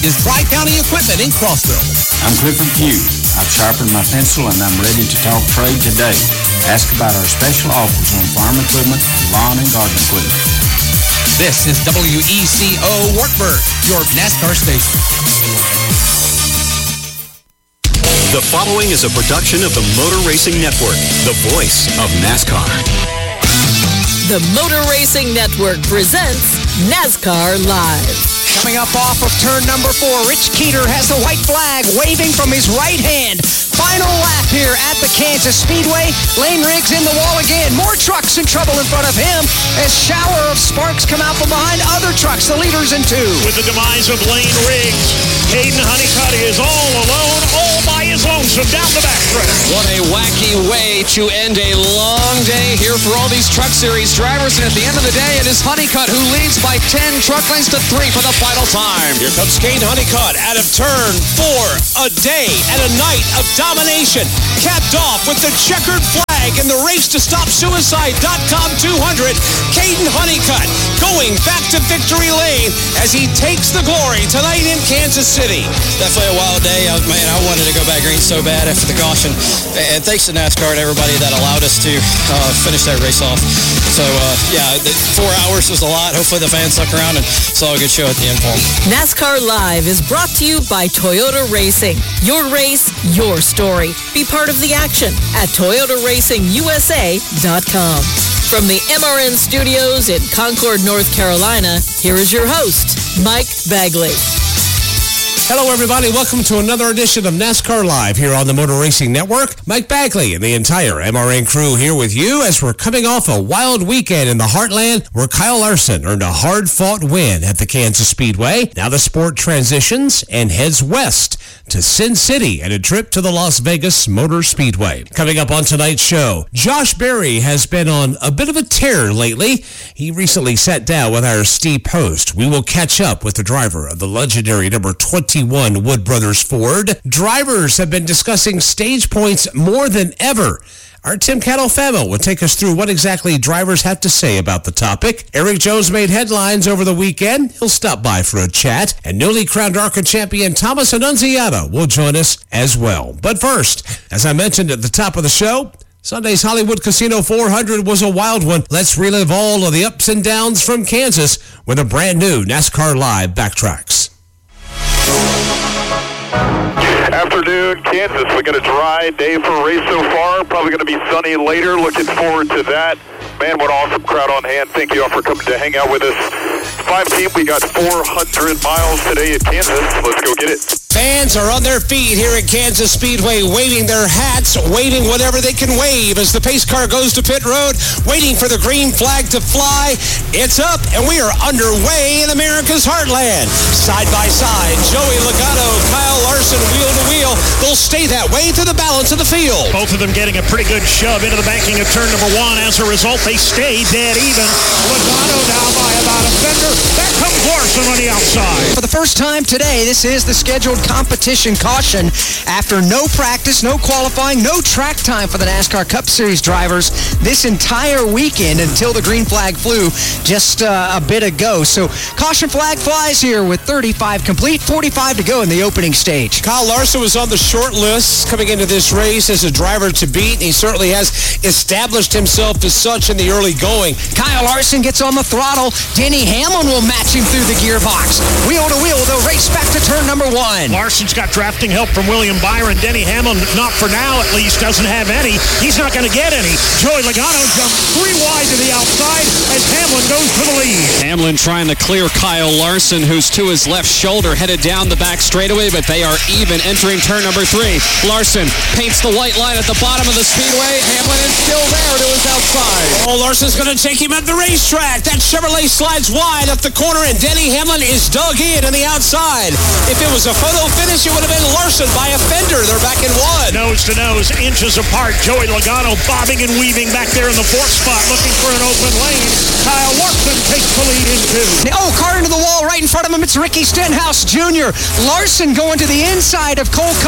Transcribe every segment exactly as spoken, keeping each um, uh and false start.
is Tri-County Equipment in Crossville. I'm Clifford Pugh. I've sharpened my pencil and I'm ready to talk trade today. Ask about our special offers on farm equipment and lawn and garden equipment. This is W E C O Wartburg, your NASCAR station. The following is a production of the Motor Racing Network, the voice of NASCAR. The Motor Racing Network presents NASCAR Live. Coming up off of turn number four, Rich Keeter has the white flag waving from his right hand. Final lap here at the Kansas Speedway. Lane Riggs in the wall again. More trucks in trouble in front of him as shower of sparks come out from behind other trucks. The leader's in two. With the demise of Lane Riggs, Hayden Honeycutt is all alone, all by his lonesome down the backstretch. What a wacky way to end a long day here for all these Truck Series drivers. And at the end of the day, it is Honeycutt who leads by ten truck lengths to three for the final time. Here comes Kane Honeycutt out of turn four. A day and a night of domination, capped off with the checkered flag in the race to stop suicide dot com two hundred. Caden Honeycutt going back to victory lane as he takes the glory tonight in Kansas City. Definitely a wild day. I, man, I wanted to go back green so bad after the caution. And thanks to NASCAR and everybody that allowed us to uh, finish that race off. So, uh, yeah, the four hours was a lot. Hopefully the fans stuck around and saw a good show at the end for them. NASCAR Live is brought to you by Toyota Racing. Your race, your story. Be part of the action at Toyota Racing U S A dot com. From the M R N studios in Concord, North Carolina, here is your host, Mike Bagley. Hello, everybody. Welcome to another edition of NASCAR Live here on the Motor Racing Network. Mike Bagley and the entire M R N crew here with you as we're coming off a wild weekend in the Heartland where Kyle Larson earned a hard-fought win at the Kansas Speedway. Now the sport transitions and heads west to Sin City and a trip to the Las Vegas Motor Speedway. Coming up on tonight's show, Josh Berry has been on a bit of a tear lately. He recently sat down with our Steve Post. We will catch up with the driver of the legendary number twenty-one Wood Brothers Ford. Drivers have been discussing stage points more than ever. Our Tim Catalfamo will take us through what exactly drivers have to say about the topic. Eric Jones made headlines over the weekend. He'll stop by for a chat. And newly crowned ARCA champion Thomas Annunziata will join us as well. But first, as I mentioned at the top of the show, Sunday's Hollywood Casino four hundred was a wild one. Let's relive all of the ups and downs from Kansas with a brand new NASCAR Live Backtracks. Afternoon, Kansas. We got a dry day for a race so far. Probably going to be sunny later. Looking forward to that. Man, what awesome crowd on hand. Thank you all for coming to hang out with us. Five team, we got four hundred miles today at Kansas. Let's go get it. Fans are on their feet here at Kansas Speedway, waving their hats, waving whatever they can wave as the pace car goes to pit road, waiting for the green flag to fly. It's up, and we are underway in America's heartland. Side by side, Joey Logano, Kyle Larson, wheel to wheel. They'll stay that way through the balance of the field. Both of them getting a pretty good shove into the banking of turn number one. As a result, they stay dead even. Logano down by about a fender. There comes Larson on the outside. For the first time today, this is the scheduled competition caution after no practice, no qualifying, no track time for the NASCAR Cup Series drivers this entire weekend until the green flag flew just uh, a bit ago. So caution flag flies here with thirty-five complete, forty-five to go in the opening stage. Kyle Larson was on the short list coming into this race as a driver to beat. He certainly has established himself as such in the early going. Kyle Larson gets on the throttle. Denny Hamlin will match him through the gearbox. Wheel to wheel, they'll race back to turn number one. Larson's got drafting help from William Byron. Denny Hamlin, not for now at least, doesn't have any. He's not going to get any. Joey Logano jumps three wide to the outside as Hamlin goes for the lead. Hamlin trying to clear Kyle Larson, who's to his left shoulder, headed down the back straightaway, but they are even entering turn number three. Larson paints the white line at the bottom of the speedway. Hamlin is still there to his outside. Oh, Larson's going to take him at the racetrack. That Chevrolet slides wide up the corner, and Denny Hamlin is dug in on the outside. If it was a photo finish, it would have been Larson by a fender. They're back in one. Nose to nose, inches apart. Joey Logano bobbing and weaving back there in the fourth spot, looking for an open lane. Kyle Larson takes the lead in two. Oh, car into the wall right in front of him. It's Ricky Stenhouse Junior Larson going to the inside of Cole Cup.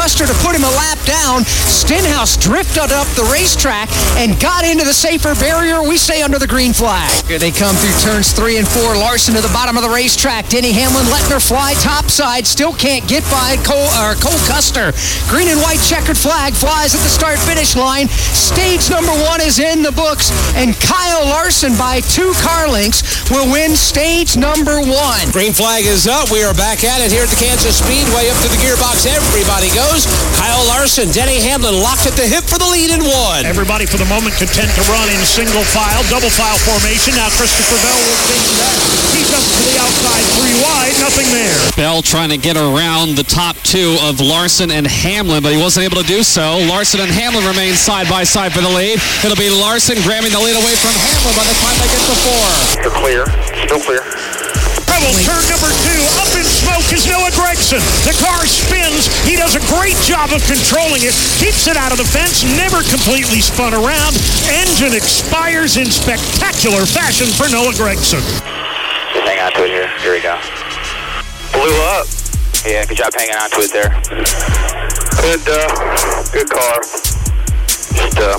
Custer to put him a lap down. Stenhouse drifted up the racetrack and got into the safer barrier. We say under the green flag. Here they come through turns three and four. Larson to the bottom of the racetrack. Denny Hamlin letting her fly topside. Still can't get by Cole, or Cole Custer. Green and white checkered flag flies at the start-finish line. Stage number one is in the books, and Kyle Larson by two car lengths will win stage number one. Green flag is up. We are back at it here at the Kansas Speedway. Up to the gearbox, everybody goes. Kyle Larson, Denny Hamlin locked at the hip for the lead in one. Everybody for the moment content to run in single file, double file formation. Now Christopher Bell will change that. He jumps to the outside, three wide, nothing there. Bell trying to get around the top two of Larson and Hamlin, but he wasn't able to do so. Larson and Hamlin remain side by side for the lead. It'll be Larson grabbing the lead away from Hamlin by the time they get to four. Still clear. Still clear. Rebel, turn number two. Up in smoke is Noah Gragson. The car spins. He does a great job of controlling it. Keeps it out of the fence. Never completely spun around. Engine expires in spectacular fashion for Noah Gragson. Just hang on to it here. Here we go. Blew up. Yeah, good job hanging on to it there. Good, uh, good car. Just, uh...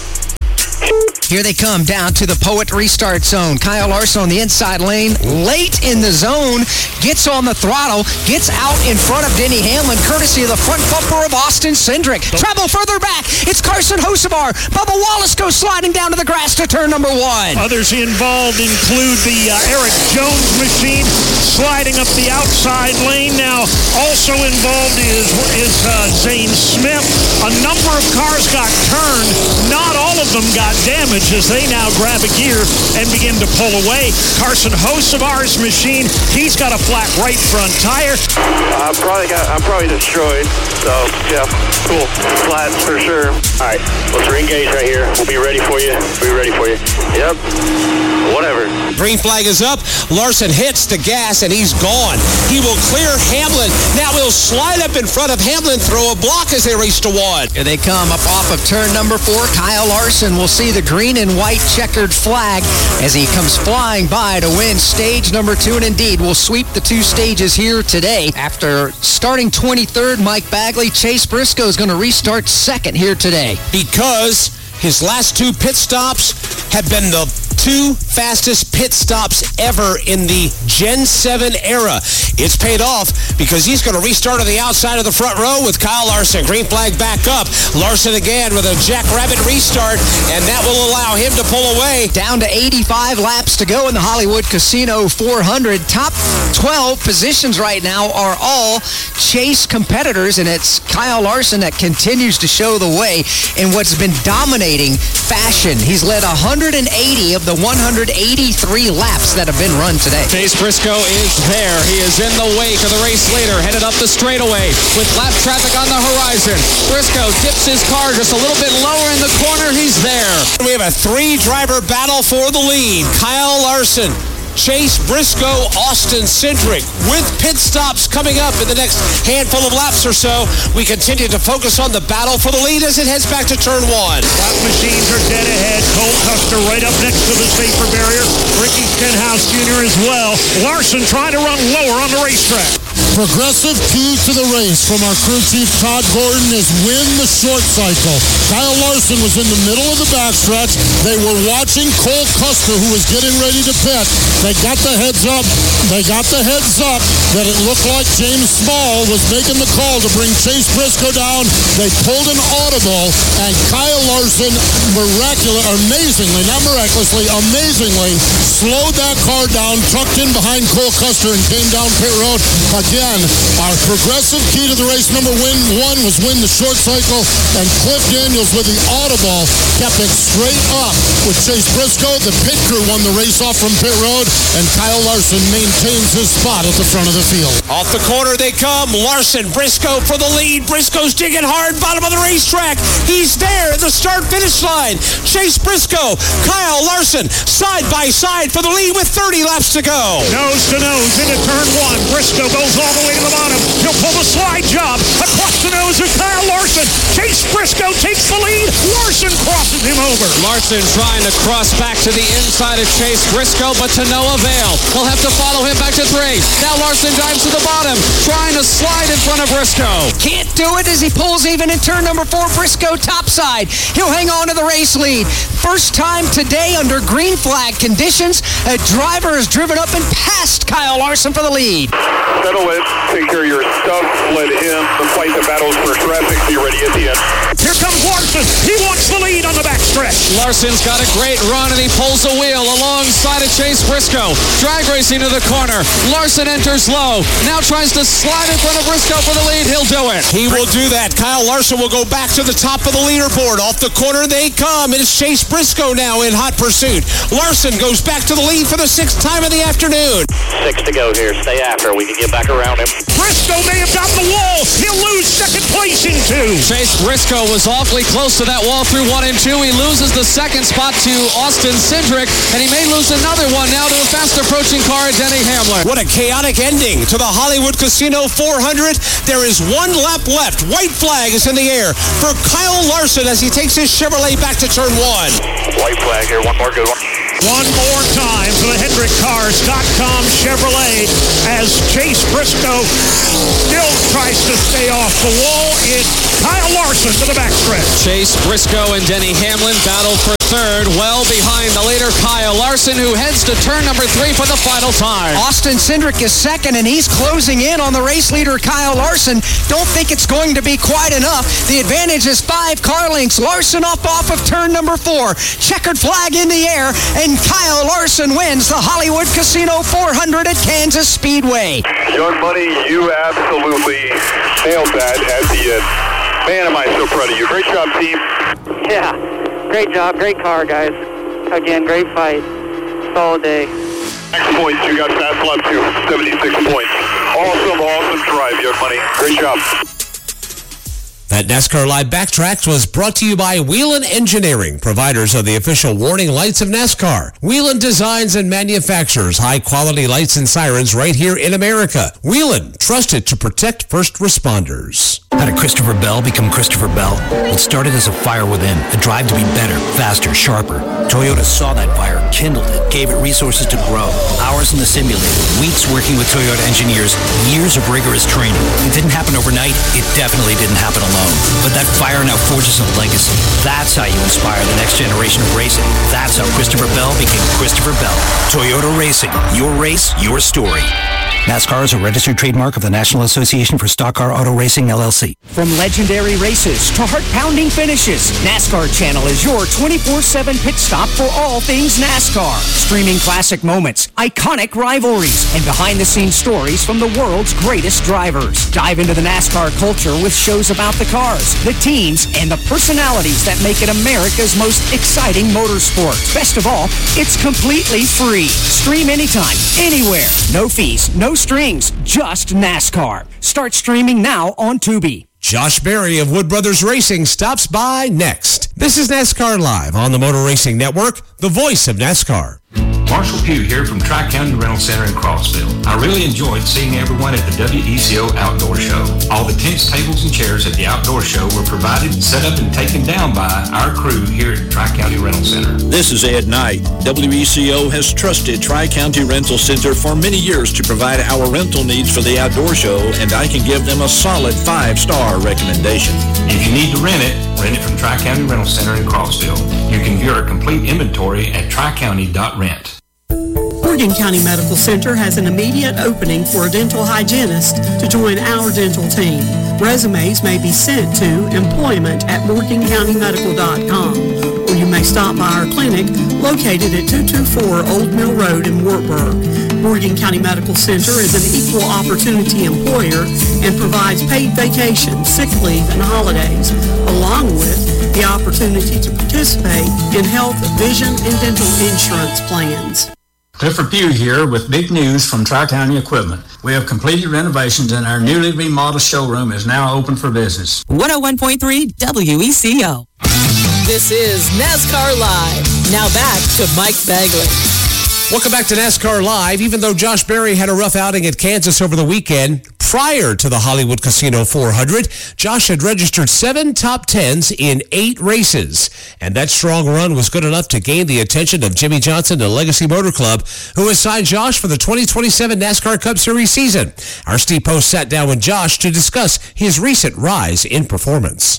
Here they come down to the Poet restart zone. Kyle Larson on the inside lane, late in the zone, gets on the throttle, gets out in front of Denny Hamlin, courtesy of the front bumper of Austin Cindric. Travel further back. It's Carson Hocevar. Bubba Wallace goes sliding down to the grass to turn number one. Others involved include the uh, Eric Jones machine sliding up the outside lane. Now, also involved is, is uh, Zane Smith. A number of cars got turned. Not all of them got damaged as they now grab a gear and begin to pull away. Carson Hocevar's machine, he's got a flat right front tire. I probably got, I'm probably destroyed. So, yeah, cool. Flat for sure. All right, let's re-engage right here. We'll be ready for you. We'll be ready for you. Yep. Whatever. Green flag is up. Larson hits the gas and he's gone. He will clear Hamlin. Now he'll slide up in front of Hamlin, throw a block as they race to one. Here they come up off of turn number four. Kyle Larson will see the green and white checkered flag as he comes flying by to win stage number two, and indeed will sweep the two stages here today. After starting twenty-third, Mike Bagley, Chase Briscoe is going to restart second here today. Because his last two pit stops have been the two fastest pit stops ever in the Gen seven era. It's paid off because he's going to restart on the outside of the front row with Kyle Larson. Green flag back up. Larson again with a jackrabbit restart, and that will allow him to pull away. Down to eighty-five laps to go in the Hollywood Casino four hundred. Top twelve positions right now are all Chase competitors, and it's Kyle Larson that continues to show the way in what's been dominating fashion. He's led one hundred eighty of the one hundred eighty-three laps that have been run today. Chase Briscoe is there. He is in the wake of the race leader, headed up the straightaway with lap traffic on the horizon. Briscoe dips his car just a little bit lower in the corner. He's there. We have a three-driver battle for the lead. Kyle Larson, Chase Briscoe, Austin Cindric. With pit stops coming up in the next handful of laps or so, we continue to focus on the battle for the lead as it heads back to turn one. Lap machines are dead ahead. Cole Custer right up next to the safer barrier. Ricky Stenhouse Junior as well. Larson trying to run lower on the racetrack. Progressive key to the race from our crew chief Todd Gordon is win the short cycle. Kyle Larson was in the middle of the backstretch. They were watching Cole Custer, who was getting ready to pit. They got the heads up. They got the heads up that it looked like James Small was making the call to bring Chase Briscoe down. They pulled an audible, and Kyle Larson miraculously, amazingly, not miraculously, amazingly slowed that car down, tucked in behind Cole Custer, and came down pit road. Again, our progressive key to the race number win one was win the short cycle, and Cliff Daniels with the audible kept it straight up with Chase Briscoe. The pit crew won the race off from pit road, and Kyle Larson maintains his spot at the front of the field. Off the corner they come. Larson, Briscoe for the lead. Briscoe's digging hard, bottom of the racetrack. He's there at the start-finish line. Chase Briscoe, Kyle Larson, side by side for the lead with thirty laps to go. Nose to nose into turn one. Briscoe goes all the way to the bottom. He'll pull the slide job across the nose of Kyle Larson. Chase Briscoe takes the lead. Larson crosses him over. Larson trying to cross back to the inside of Chase Briscoe, but to no avail. He'll have to follow him back to three. Now Larson dives to the bottom, trying to slide in front front of Briscoe. Can't do it as he pulls even in turn number four. Briscoe topside. He'll hang on to the race lead. First time today under green flag conditions, a driver is driven up and passed Kyle Larson for the lead. Settle it, take care of your stuff, let him fight the battles for traffic, be ready at the end. Here comes Larson. He wants the lead on the backstretch. Larson's got a great run, and he pulls the wheel alongside of Chase Briscoe. Drag racing to the corner. Larson enters low. Now tries to slide in front of Briscoe for the lead. He'll do it. He will do that. Kyle Larson will go back to the top of the leaderboard. Off the corner they come. It is Chase Briscoe now in hot pursuit. Larson goes back to the lead for the sixth time of the afternoon. Six to go here. Stay after. We can get back around him. Briscoe may have gotten the wall. He'll lose second place in two. Chase Briscoe was awfully close to that wall through one and two. He loses the second spot to Austin Cindric, and he may lose another one now to a fast approaching car, Denny Hamlin. What a chaotic ending to the Hollywood Casino four hundred. There is one lap left. White flag is in the air for Kyle Larson as he takes his Chevrolet back to turn one. White flag here, one more good one. One more time for the Hendrick Cars dot com Chevrolet as Chase Briscoe still tries to stay off the wall. It's Kyle Larson to the backstretch. Chase Briscoe and Denny Hamlin battle for third, well behind the leader Kyle Larson, who heads to turn number three for the final time. Austin Cindric is second, and he's closing in on the race leader Kyle Larson. Don't think it's going to be quite enough. The advantage is five car lengths. Larson off off of turn number four. Checkered flag in the air, and Kyle Larson wins the Hollywood Casino four hundred at Kansas Speedway. Young Money, you absolutely nailed that at the end. Man, am I so proud of you. Great job, team. Yeah, great job. Great car, guys. Again, great fight. Solid day. Next points, you got fast lap two, seventy-six points. Awesome, awesome drive, Young Money. Great job. That NASCAR Live Backtracks was brought to you by Whelen Engineering, providers of the official warning lights of NASCAR. Whelen designs and manufactures high-quality lights and sirens right here in America. Whelen, trusted to protect first responders. How did Christopher Bell become Christopher Bell? It started as a fire within, a drive to be better, faster, sharper. Toyota saw that fire, kindled it, gave it resources to grow. Hours in the simulator, weeks working with Toyota engineers, years of rigorous training. It didn't happen overnight. It definitely didn't happen alone. But that fire now forges a legacy. That's how you inspire the next generation of racing. That's how Christopher Bell became Christopher Bell. Toyota Racing. Your race, your story. NASCAR is a registered trademark of the National Association for Stock Car Auto Racing, L L C. From legendary races to heart-pounding finishes, NASCAR Channel is your twenty-four seven pit stop for all things NASCAR. Streaming classic moments, iconic rivalries, and behind-the-scenes stories from the world's greatest drivers. Dive into the NASCAR culture with shows about the cars, the teams, and the personalities that make it America's most exciting motorsport. Best of all, it's completely free. Stream anytime, anywhere. No fees, no strings, just NASCAR. Start streaming now on Tubi. Josh Berry of Wood Brothers Racing stops by next. This is NASCAR Live on the Motor Racing Network, the voice of NASCAR. Marshall Pugh here from Tri-County Rental Center in Crossville. I really enjoyed seeing everyone at the W E C O Outdoor Show. All the tents, tables, and chairs at the outdoor show were provided, set up, and taken down by our crew here at Tri-County Rental Center. This is Ed Knight. W E C O has trusted Tri-County Rental Center for many years to provide our rental needs for the outdoor show, and I can give them a solid five-star recommendation. If you need to rent it, rent it from Tri-County Rental Center in Crossville. You can view our complete inventory at tri county dot rent. Morgan County Medical Center has an immediate opening for a dental hygienist to join our dental team. Resumes may be sent to employment at morgan county medical dot com, or you may stop by our clinic located at two two four Old Mill Road in Wartburg. Morgan County Medical Center is an equal opportunity employer and provides paid vacation, sick leave, and holidays, along with the opportunity to participate in health, vision, and dental insurance plans. Clifford Pugh here with big news from Tri-County Equipment. We have completed renovations and our newly remodeled showroom is now open for business. one oh one point three W E C O. This is NASCAR Live. Now back to Mike Bagley. Welcome back to NASCAR Live. Even though Josh Berry had a rough outing at Kansas over the weekend, Prior to the Hollywood Casino four hundred, Josh had registered seven top tens in eight races. And that strong run was good enough to gain the attention of Jimmy Johnson and Legacy Motor Club, who has signed Josh for the twenty twenty-seven NASCAR Cup Series season. Our Steve Post sat down with Josh to discuss his recent rise in performance.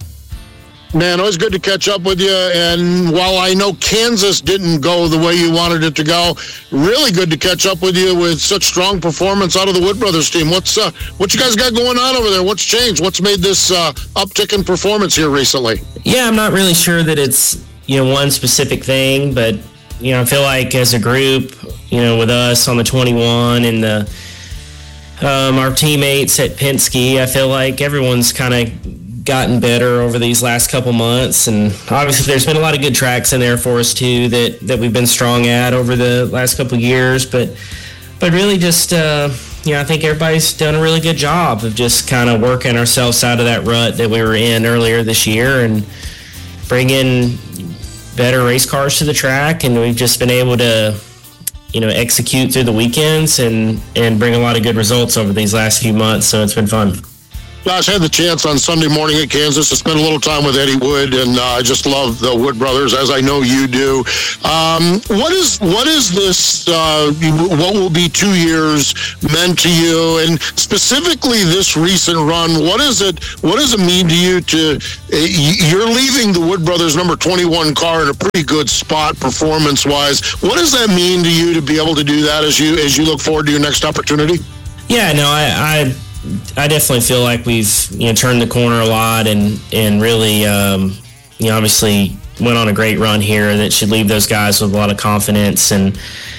Man, always good to catch up with you. And while I know Kansas didn't go the way you wanted it to go, really good to catch up with you with such strong performance out of the Wood Brothers team. What's uh, what you guys got going on over there? What's changed? What's made this uh, uptick in performance here recently? Yeah, I'm not really sure that it's, you know, one specific thing, but, you know, I feel like as a group, you know, with us on the twenty-one and the um, our teammates at Penske, I feel like everyone's kind of gotten better over these last couple months, and obviously there's been a lot of good tracks in there for us too that that we've been strong at over the last couple of years, but but really just uh you know, I think everybody's done a really good job of just kind of working ourselves out of that rut that we were in earlier this year and bringing better race cars to the track, and we've just been able to, you know, execute through the weekends and and bring a lot of good results over these last few months, so it's been fun. Josh, I had the chance on Sunday morning at Kansas to spend a little time with Eddie Wood, and uh, I just love the Wood Brothers, as I know you do. Um, what is what is this, uh, what will be two years meant to you? And specifically this recent run, what is it, what does it mean to you to, you're leaving the Wood Brothers number twenty-one car in a pretty good spot performance-wise. What does that mean to you to be able to do that as you as you look forward to your next opportunity? Yeah, no, I... I I definitely feel like we've, you know, turned the corner a lot and, and really, um, you know, obviously went on a great run here that should leave those guys with a lot of confidence. And,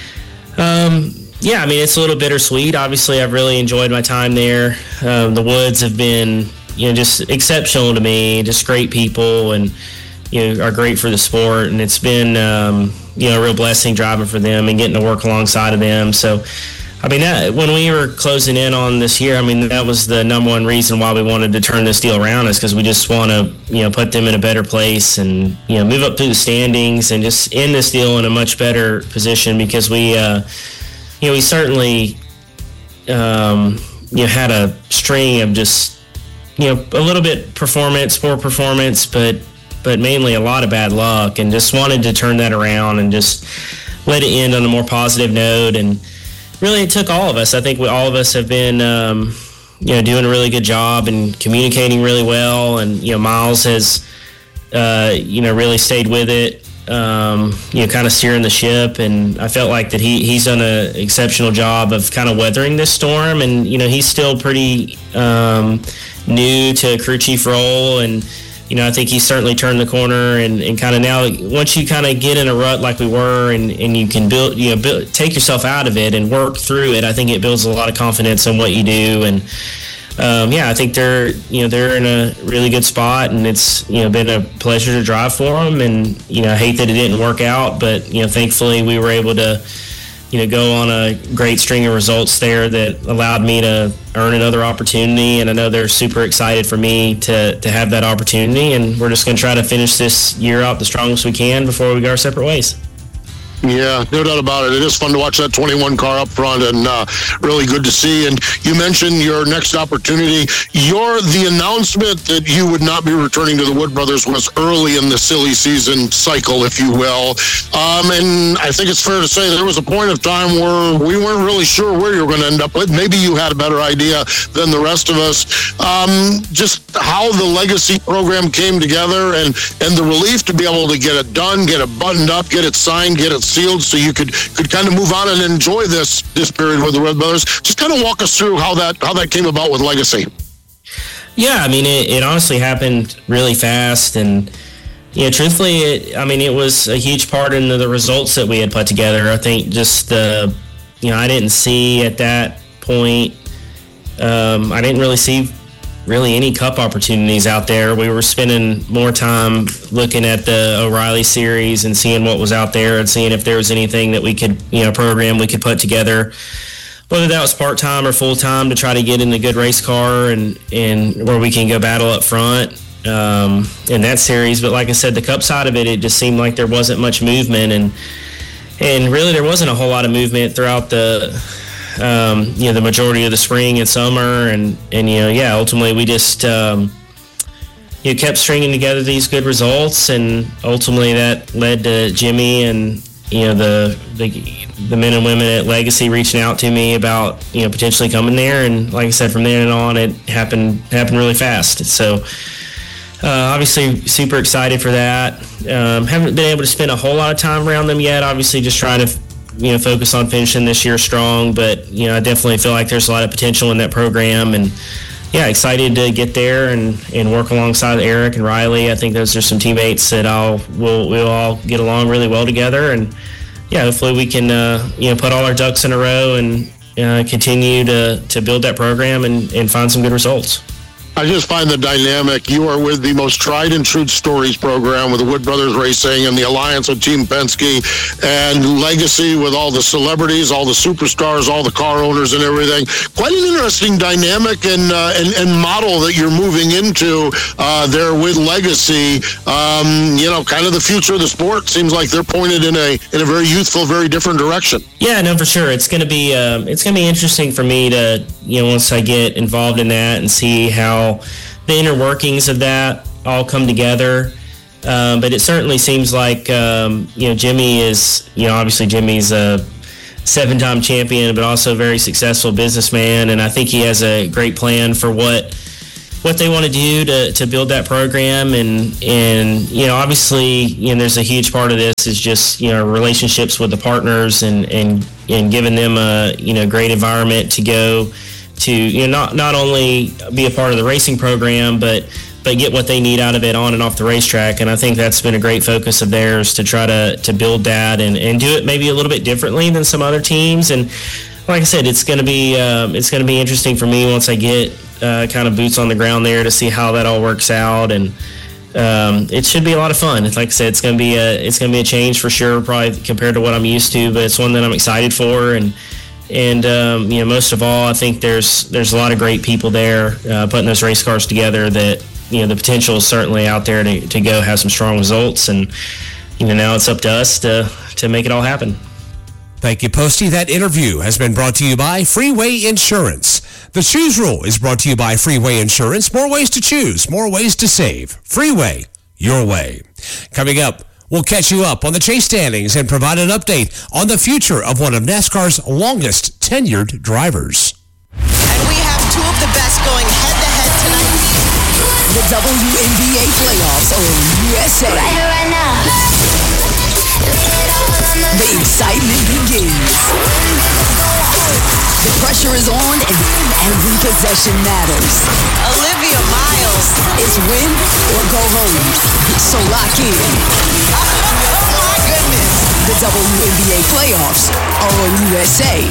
um, yeah, I mean, it's a little bittersweet. Obviously, I've really enjoyed my time there. Um, the Woods have been, you know, just exceptional to me, just great people and, you know, are great for the sport. And it's been, um, you know, a real blessing driving for them and getting to work alongside of them. So, I mean, that, when we were closing in on this year, I mean, that was the number one reason why we wanted to turn this deal around, is because we just want to, you know, put them in a better place and, you know, move up through the standings and just end this deal in a much better position, because we, uh, you know, we certainly, um, you know, had a string of just, you know, a little bit performance, poor performance, but, but mainly a lot of bad luck, and just wanted to turn that around and just let it end on a more positive note. And really, it took all of us. I think we, all of us have been, um, you know, doing a really good job and communicating really well. And, you know, Miles has, uh, you know, really stayed with it, um, you know, kind of steering the ship. And I felt like that he, he's done an exceptional job of kind of weathering this storm. And, you know, he's still pretty um, new to crew chief role. And, you know, I think he's certainly turned the corner, and, and kind of now, once you kind of get in a rut like we were, and, and you can build, you know, build, take yourself out of it and work through it, I think it builds a lot of confidence in what you do. And um, yeah, I think they're, you know, they're in a really good spot, and it's, you know, been a pleasure to drive for them. And, you know, I hate that it didn't work out, but, you know, thankfully we were able to, you know, go on a great string of results there that allowed me to earn another opportunity. And I know they're super excited for me to, to have that opportunity. And we're just going to try to finish this year out the strongest we can before we go our separate ways. Yeah, no doubt about it. It is fun to watch that twenty-one car up front, and uh, really good to see. And you mentioned your next opportunity. Your the announcement that you would not be returning to the Wood Brothers was early in the silly season cycle, if you will. Um, and I think it's fair to say there was a point of time where we weren't really sure where you were going to end up with. Maybe you had a better idea than the rest of us. Um, just how the Legacy program came together, and, and the relief to be able to get it done, get it buttoned up, get it signed, get it sealed, so you could could kind of move on and enjoy this this period with the Red Brothers. Just kind of walk us through how that how that came about with Legacy. Yeah, I mean, it, it honestly happened really fast, and you know, truthfully, it, I mean, it was a huge part in the, the results that we had put together. I think just the, you know, I didn't see at that point, um, I didn't really see really any cup opportunities out there. We were spending more time looking at the O'Reilly series and seeing what was out there and seeing if there was anything that we could, you know, program we could put together, whether that was part-time or full-time, to try to get in a good race car and, and where we can go battle up front um, in that series. But like I said, the cup side of it, it just seemed like there wasn't much movement, and and really there wasn't a whole lot of movement throughout the um, you know, the majority of the spring and summer. And, and you know, yeah, ultimately we just, um, you know, kept stringing together these good results. And ultimately that led to Jimmy and, you know, the, the the men and women at Legacy reaching out to me about, you know, potentially coming there. And like I said, from then on, it happened happened really fast. So uh, obviously super excited for that. Um, haven't been able to spend a whole lot of time around them yet. Obviously just trying to, you know, focus on finishing this year strong. But, you know, I definitely feel like there's a lot of potential in that program. And, yeah, excited to get there and, and work alongside Eric and Riley. I think those are some teammates that I'll we'll we'll all get along really well together. And yeah, hopefully we can uh, you know put all our ducks in a row and uh, continue to, to build that program and, and find some good results. I just find the dynamic. You are with the most tried and true stories program with the Wood Brothers Racing and the Alliance with Team Penske and Legacy with all the celebrities, all the superstars, all the car owners and everything. Quite an interesting dynamic and uh, and, and model that you're moving into uh, there with Legacy. Um, you know, kind of the future of the sport. Seems like they're pointed in a in a very youthful, very different direction. Yeah, no, for sure. It's going to be um, it's going to be interesting for me to, you know, once I get involved in that and see how the inner workings of that all come together. Um, but it certainly seems like, um, you know, Jimmy is, you know, obviously Jimmy's a seven-time champion, but also a very successful businessman. And I think he has a great plan for what what they want to do to, to build that program. And, and, you know, obviously, you know, there's a huge part of this is just, you know, relationships with the partners and, and, and giving them a, you know, great environment to go to, you know, not not only be a part of the racing program, but but get what they need out of it on and off the racetrack. And I think that's been a great focus of theirs to try to to build that and, and do it maybe a little bit differently than some other teams. And like I said, it's going to be um, it's going to be interesting for me once I get uh, kind of boots on the ground there to see how that all works out. And um, it should be a lot of fun. Like I said, it's going to be a it's going to be a change for sure, probably compared to what I'm used to, but it's one that I'm excited for. And And, um, you know, most of all, I think there's there's a lot of great people there uh, putting those race cars together that, you know, the potential is certainly out there to, to go have some strong results. And, you know, now it's up to us to, to make it all happen. Thank you, Posty. That interview has been brought to you by Freeway Insurance. The Choose Rule is brought to you by Freeway Insurance. More ways to choose, more ways to save. Freeway, your way. Coming up, we'll catch you up on the chase standings and provide an update on the future of one of NASCAR's longest tenured drivers. And we have two of the best going head-to-head tonight. The W N B A playoffs are in U S A. Right here, right now. The excitement begins. The pressure is on and every possession matters. Olivia Miles. It's win or go home. So lock in. Oh my goodness. The W N B A playoffs are on U S A.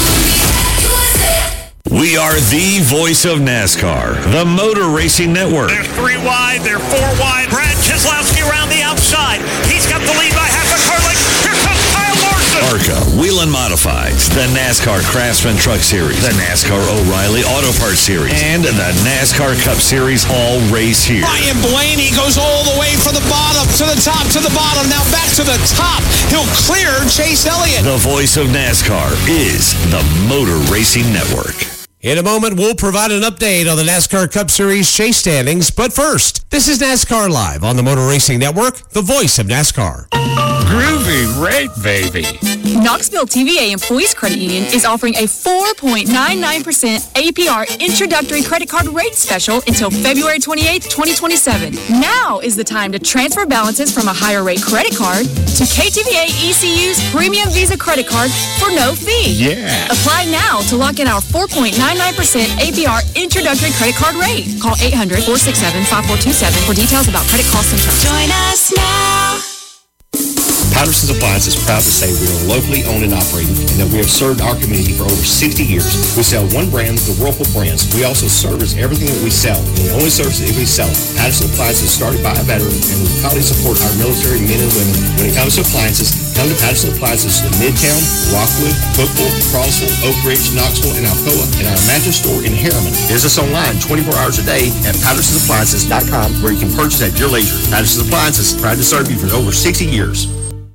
We are the voice of NASCAR, the Motor Racing Network. They're three wide, they're four wide. Brad Keselowski around the outside. He's got the lead by half a car length. Here comes Kyle Larson. ARCA Whelen Modifieds, the NASCAR Craftsman Truck Series, the NASCAR O'Reilly Auto Parts Series, and the NASCAR Cup Series all race here. Ryan Blaney goes all the way from the bottom to the top to the bottom. Now back to the top. He'll clear Chase Elliott. The voice of NASCAR is the Motor Racing Network. In a moment, we'll provide an update on the NASCAR Cup Series chase standings. But first, this is NASCAR Live on the Motor Racing Network, the voice of NASCAR. Groovy rate, baby. Knoxville T V A Employees Credit Union is offering a four point nine nine percent A P R introductory credit card rate special until February twenty-eighth, twenty twenty-seven. Now is the time to transfer balances from a higher rate credit card to K T V A E C U's Premium Visa credit card for no fee. Yeah. Apply now to lock in our four point nine nine percent A P R introductory credit card rate. Call eight hundred, four six seven, five four two seven for details about credit costs and terms. Join us now. Patterson's Appliance is proud to say we are locally owned and operated and that we have served our community for over sixty years. We sell one brand, the Whirlpool brands. We also service everything that we sell, and we only service it if we sell it. Patterson Appliances is started by a veteran, and we proudly support our military men and women. When it comes to appliances, come to Patterson Appliances in Midtown, Rockwood, Cookville, Crossville, Oak Ridge, Knoxville, and Alcoa, and our mattress store in Harriman. Visit us online twenty-four hours a day at pattersons appliances dot com, where you can purchase at your leisure. Patterson's Appliances, proud to serve you for over sixty years.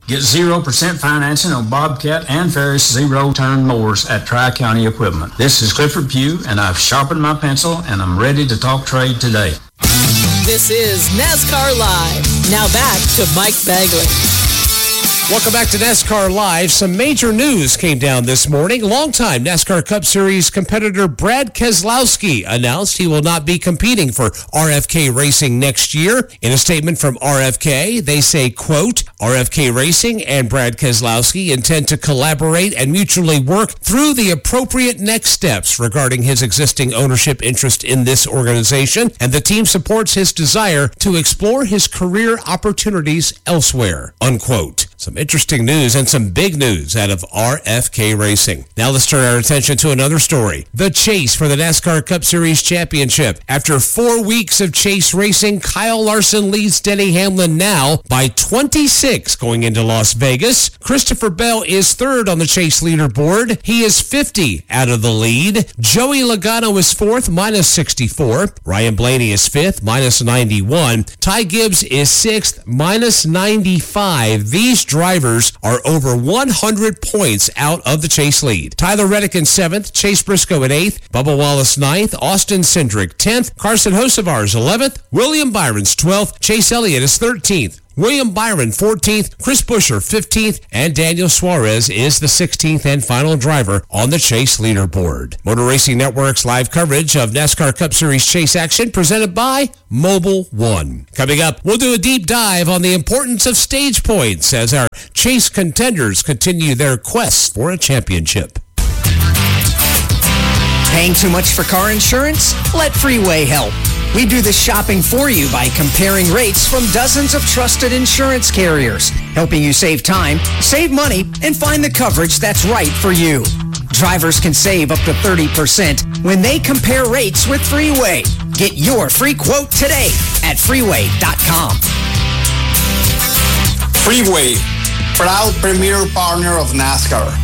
Get zero percent financing on Bobcat and Ferris zero-turn mowers at Tri-County Equipment. This is Clifford Pugh, and I've sharpened my pencil, and I'm ready to talk trade today. This is NASCAR Live. Now back to Mike Bagley. Welcome back to NASCAR Live. Some major news came down this morning. Longtime NASCAR Cup Series competitor Brad Keselowski announced he will not be competing for R F K Racing next year. In a statement from R F K, they say, quote, R F K Racing and Brad Keselowski intend to collaborate and mutually work through the appropriate next steps regarding his existing ownership interest in this organization, and the team supports his desire to explore his career opportunities elsewhere, unquote. Some interesting news and some big news out of R F K Racing. Now let's turn our attention to another story. The chase for the NASCAR Cup Series championship. After four weeks of chase racing, Kyle Larson leads Denny Hamlin now by twenty-six going into Las Vegas. Christopher Bell is third on the chase leaderboard. He is fifty out of the lead. Joey Logano is fourth, minus sixty-four. Ryan Blaney is fifth, minus ninety-one. Ty Gibbs is sixth, minus ninety-five. These drivers are over one hundred points out of the chase lead. Tyler Reddick in seventh, Chase Briscoe in eighth, Bubba Wallace ninth, Austin Cindric tenth, Carson Hocevar is eleventh, William Byron's twelfth, Chase Elliott is thirteenth, William Byron fourteenth, Chris Buescher fifteenth, and Daniel Suarez is the sixteenth and final driver on the chase leaderboard. Motor Racing Network's live coverage of NASCAR Cup Series chase action presented by Mobile One. Coming up, we'll do a deep dive on the importance of stage points as our chase contenders continue their quest for a championship. Paying too much for car insurance? Let Freeway help. We do the shopping for you by comparing rates from dozens of trusted insurance carriers, helping you save time, save money, and find the coverage that's right for you. Drivers can save up to thirty percent when they compare rates with Freeway. Get your free quote today at freeway dot com. Freeway, proud premier partner of NASCAR.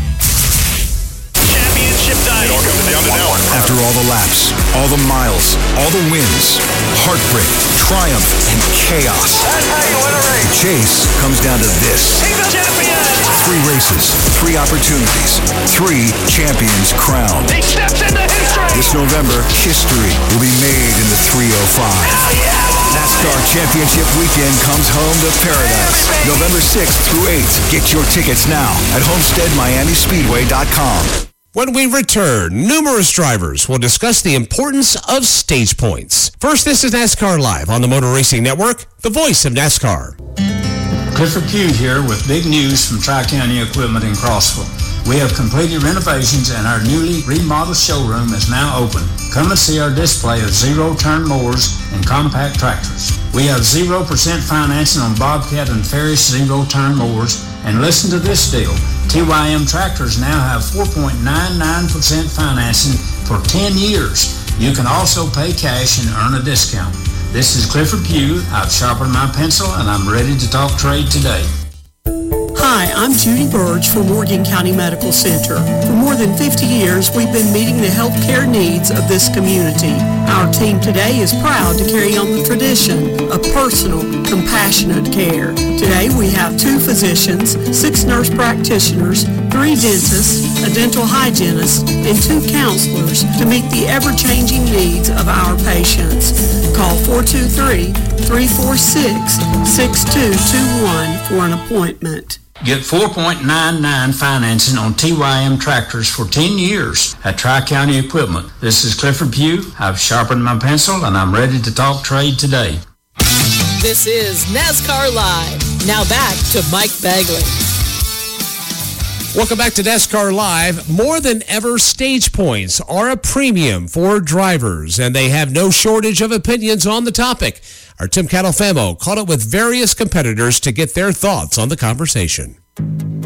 It all comes down to now. After all the laps, all the miles, all the wins, heartbreak, triumph, and chaos. That's how you win a race. The chase comes down to this. He's a champion! Three races, three opportunities, three champions crowned. He steps into history! This November, history will be made in the three oh five. Hell yeah! NASCAR Championship Weekend comes home to paradise. November sixth through eighth. Get your tickets now at homestead miami speedway dot com. When we return, numerous drivers will discuss the importance of stage points. First, this is NASCAR Live on the Motor Racing Network, the voice of NASCAR. Clifford Pugh here with big news from Tri-County Equipment in Crossville. We have completed renovations and our newly remodeled showroom is now open. Come and see our display of zero-turn mowers and compact tractors. We have zero percent financing on Bobcat and Ferris zero-turn mowers. And listen to this deal. T Y M tractors now have four point nine nine percent financing for ten years. You can also pay cash and earn a discount. This is Clifford Pugh. I've sharpened my pencil and I'm ready to talk trade today. Hi, I'm Judy Burge from Morgan County Medical Center. For more than fifty years, we've been meeting the healthcare needs of this community. Our team today is proud to carry on the tradition of personal, compassionate care. Today, we have two physicians, six nurse practitioners, three dentists, a dental hygienist, and two counselors to meet the ever-changing needs of our patients. Call four two three, three four six, six two two one for an appointment. Get four point nine nine financing on T Y M tractors for ten years at Tri-County Equipment. This is Clifford Pugh. I've sharpened my pencil and I'm ready to talk trade today. This is NASCAR Live. Now back to Mike Bagley. Welcome back to NASCAR Live. More than ever, stage points are a premium for drivers, and they have no shortage of opinions on the topic. Our Tim Catalfamo caught up with various competitors to get their thoughts on the conversation.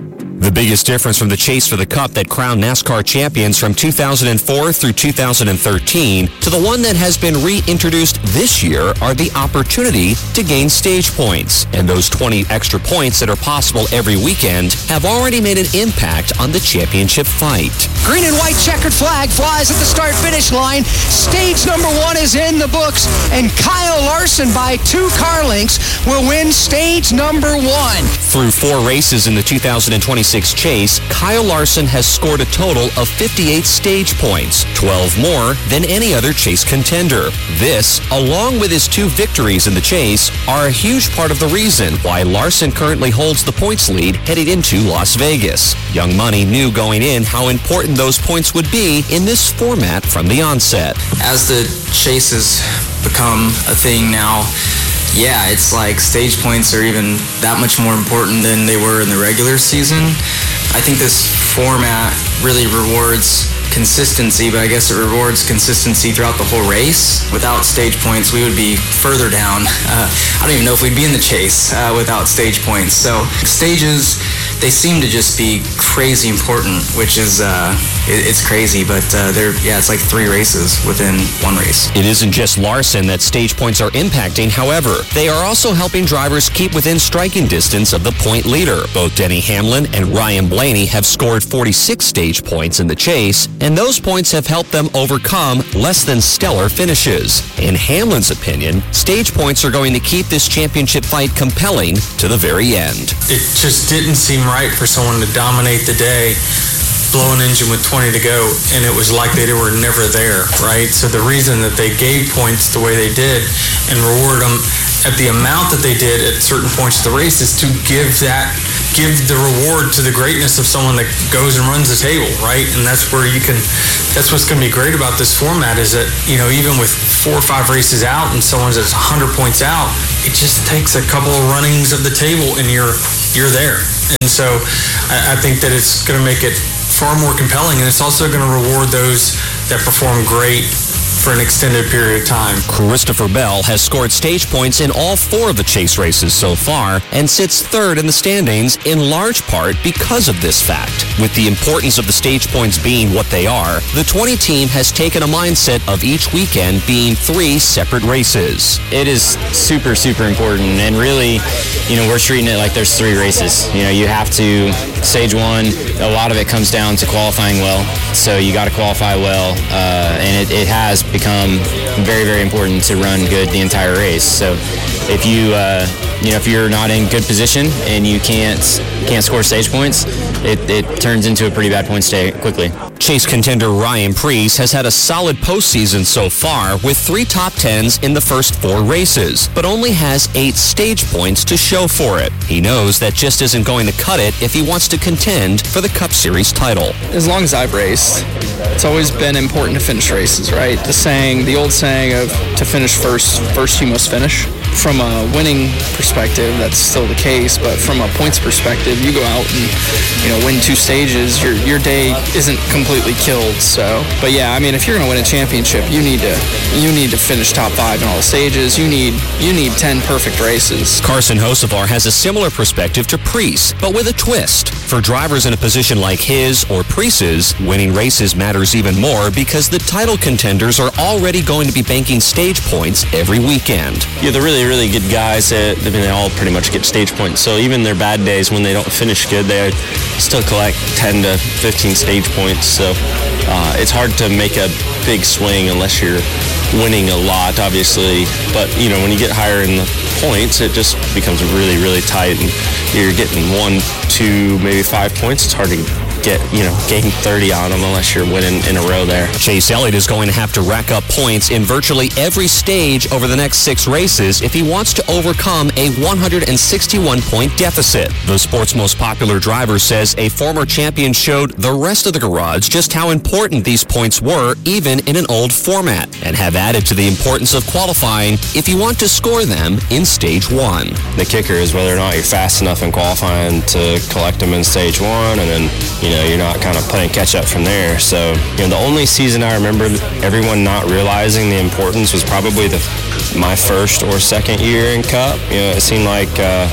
The biggest difference from the chase for the Cup that crowned NASCAR champions from two thousand four through two thousand thirteen to the one that has been reintroduced this year are the opportunity to gain stage points. And those twenty extra points that are possible every weekend have already made an impact on the championship fight. Green and white checkered flag flies at the start-finish line. Stage number one is in the books, and Kyle Larson by two car lengths will win stage number one. Through four races in the two thousand twenty-six chase, Kyle Larson has scored a total of fifty-eight stage points, twelve more than any other chase contender. This, along with his two victories in the chase, are a huge part of the reason why Larson currently holds the points lead headed into Las Vegas. Young Money knew going in how important those points would be in this format from the onset. As the chase has become a thing now, yeah, it's like stage points are even that much more important than they were in the regular season. I think this format really rewards consistency, but I guess it rewards consistency throughout the whole race. Without stage points, we would be further down. Uh, I don't even know if we'd be in the chase uh, without stage points. So stages, they seem to just be crazy important, which is, uh, it, it's crazy, but uh, they're, yeah, it's like three races within one race. It isn't just Larson that stage points are impacting, however. They are also helping drivers keep within striking distance of the point leader. Both Denny Hamlin and Ryan Blaney have scored forty-six stage points in the chase, and those points have helped them overcome less than stellar finishes. In Hamlin's opinion, stage points are going to keep this championship fight compelling to the very end. It just didn't seem right for someone to dominate the day, blow an engine with twenty to go, and it was like they were never there, right? So the reason that they gave points the way they did and reward them at the amount that they did at certain points of the race is to give that, give the reward to the greatness of someone that goes and runs the table, right? And that's where you can, that's what's going to be great about this format is that, you know, even with four or five races out and someone's at one hundred points out, it just takes a couple of runnings of the table and you're, you're there. And so I, I think that it's going to make it far more compelling, and it's also going to reward those that perform great for an extended period of time. Christopher Bell has scored stage points in all four of the chase races so far and sits third in the standings in large part because of this fact. With the importance of the stage points being what they are, the twenty team has taken a mindset of each weekend being three separate races. It is super, super important, and really, you know, we're treating it like there's three races. You know, you have to, stage one, a lot of it comes down to qualifying well, so you got to qualify well, uh, and it, it has become very, very important to run good the entire race. So if you, uh, you know, if you're not in good position and you can't can't score stage points, it, it turns into a pretty bad point stay quickly. Chase contender Ryan Preece has had a solid postseason so far with three top tens in the first four races, but only has eight stage points to show for it. He knows that just isn't going to cut it if he wants to contend for the Cup Series title. As long as I've raced, it's always been important to finish races, right? The saying, the old saying of to finish first, first you must finish. From a winning perspective, that's still the case, but from a points perspective, you go out and, you know, win two stages, your your day isn't completely killed. So, but yeah, I mean, if you're going to win a championship, you need to you need to finish top five in all the stages. You need you need ten perfect races. Carson Hocevar has a similar perspective to Preece, but with a twist. For drivers in a position like his or Preece's, winning races matters even more because the title contenders are already going to be banking stage points every weekend. Yeah, the really, really good guys, uh, I mean, they all pretty much get stage points. So even their bad days, when they don't finish good, they still collect ten to fifteen stage points. So uh, it's hard to make a big swing unless you're winning a lot, obviously. But, you know, when you get higher in the points, it just becomes really, really tight. And you're getting one, two, maybe five points. It's hard to get, you know, gain thirty on them unless you're winning in a row there. Chase Elliott is going to have to rack up points in virtually every stage over the next six races if he wants to overcome a one hundred sixty-one point deficit. The sport's most popular driver says a former champion showed the rest of the garage just how important these points were even in an old format, and have added to the importance of qualifying if you want to score them in stage one. The kicker is whether or not you're fast enough in qualifying to collect them in stage one, and then, you know, you're not kind of playing catch up from there. So, you know, the only season I remember everyone not realizing the importance was probably the my first or second year in Cup. You know, it seemed like uh,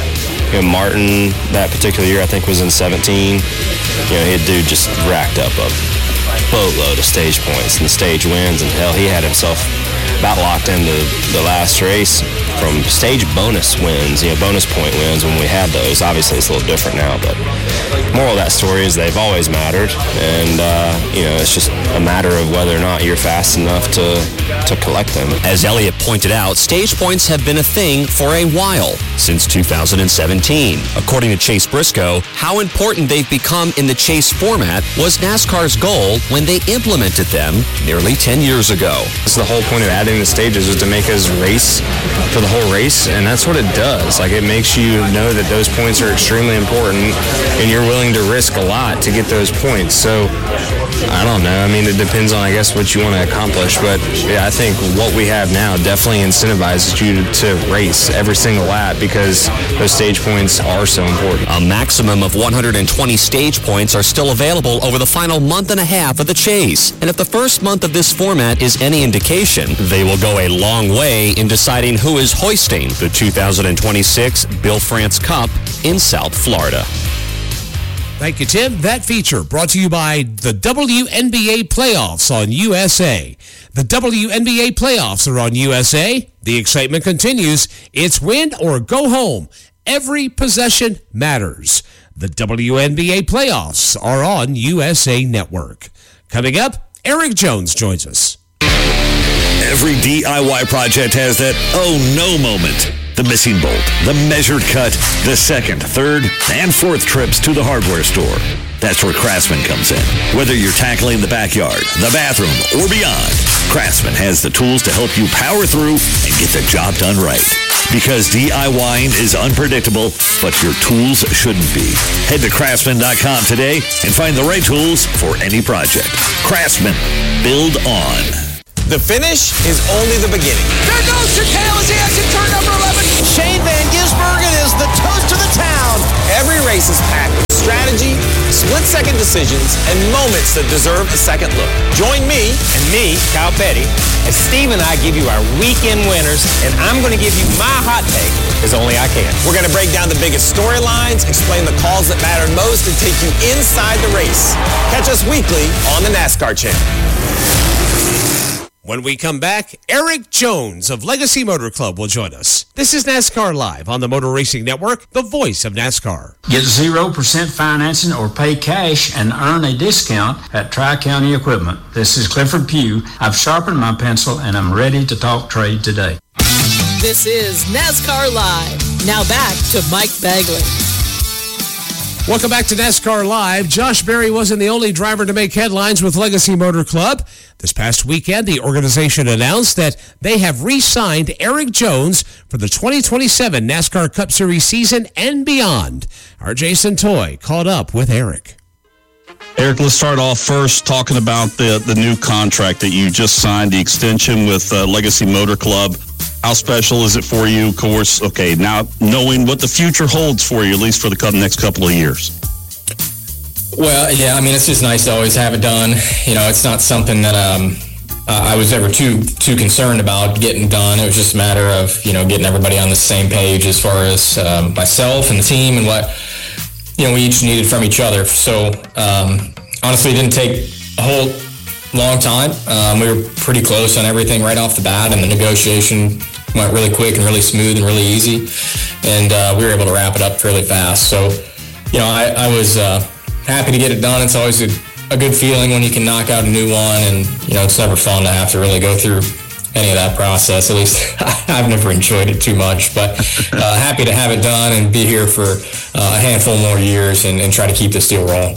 You know, Martin, that particular year, I think was in seventeen. You know, he dude just racked up a boatload of stage points and stage wins, and hell, he had himself about locked into the last race from stage bonus wins, you know, bonus point wins when we had those. Obviously, it's a little different now, but moral of that story is they've always mattered, and, uh, you know, it's just a matter of whether or not you're fast enough to, to collect them. As Elliott pointed out, stage points have been a thing for a while, since two thousand seventeen. According to Chase Briscoe, how important they've become in the chase format was NASCAR's goal when they implemented them nearly ten years ago. That's the whole point of adding the stages, is to make us race for the whole race, and that's what it does. Like, it makes you know that those points are extremely important, and you're willing to risk a lot to get those points. So, I don't know. I mean, it depends on, I guess, what you want to accomplish, but yeah, I think what we have now definitely incentivizes you to, to race every single lap because those stage points are so important. A maximum of one hundred twenty stage points are still available over the final month and a half of the chase. And if the first month of this format is any indication, they will go a long way in deciding who is hoisting the two thousand twenty-six Bill France Cup in South Florida. Thank you, Tim. That feature brought to you by the W N B A Playoffs on U S A. The W N B A Playoffs are on U S A. The excitement continues. It's win or go home. Every possession matters. The W N B A Playoffs are on U S A Network. Coming up, Eric Jones joins us. Every D I Y project has that oh no moment. The missing bolt, the measured cut, the second, third, and fourth trips to the hardware store. That's where Craftsman comes in. Whether you're tackling the backyard, the bathroom, or beyond, Craftsman has the tools to help you power through and get the job done right. Because DIYing is unpredictable, but your tools shouldn't be. Head to Craftsman dot com today and find the right tools for any project. Craftsman. Build on. The finish is only the beginning. There goes Chicale as he exits turn number eleven. Shane Van Gisbergen is the toast of the town. Every race is packed with strategy, split-second decisions, and moments that deserve a second look. Join me and me, Kyle Petty, as Steve and I give you our weekend winners, and I'm going to give you my hot take as only I can. We're going to break down the biggest storylines, explain the calls that matter most, and take you inside the race. Catch us weekly on the NASCAR Channel. When we come back, Eric Jones of Legacy Motor Club will join us. This is NASCAR Live on the Motor Racing Network, the voice of NASCAR. Get zero percent financing or pay cash and earn a discount at Tri-County Equipment. This is Clifford Pugh. I've sharpened my pencil and I'm ready to talk trade today. This is NASCAR Live. Now back to Mike Bagley. Welcome back to NASCAR Live. Josh Berry wasn't the only driver to make headlines with Legacy Motor Club. This past weekend, the organization announced that they have re-signed Eric Jones for the twenty twenty-seven NASCAR Cup Series season and beyond. Our Jason Toy caught up with Eric. Eric, let's start off first talking about the, the new contract that you just signed, the extension with uh, Legacy Motor Club. How special is it for you? Of course, okay, now knowing what the future holds for you, at least for the next couple of years. Well, yeah, I mean, it's just nice to always have it done. You know, it's not something that um, uh, I was ever too too concerned about getting done. It was just a matter of, you know, getting everybody on the same page as far as um, myself and the team and what, you know, we each needed from each other. So, um, honestly, it didn't take a whole long time. Um, we were pretty close on everything right off the bat, and the negotiation went really quick and really smooth and really easy, and uh, we were able to wrap it up fairly fast. So, you know, I, I was uh, happy to get it done. It's always a, a good feeling when you can knock out a new one, and, you know, it's never fun to have to really go through any of that process. At least I've never enjoyed it too much, but uh, happy to have it done and be here for uh, a handful more years and, and try to keep this deal rolling.